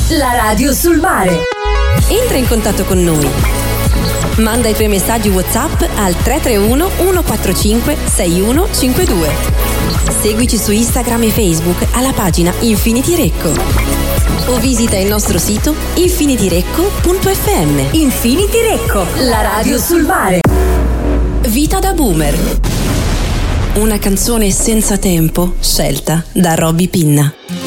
la radio sul mare. Entra in contatto con noi. Manda i tuoi messaggi WhatsApp al 331 145 6152. Seguici su Instagram e Facebook alla pagina Infinity Recco. O visita il nostro sito infinityrecco.fm. Infinity Recco, la radio sul mare. Vita da boomer. Una canzone senza tempo scelta da Robby Pinna.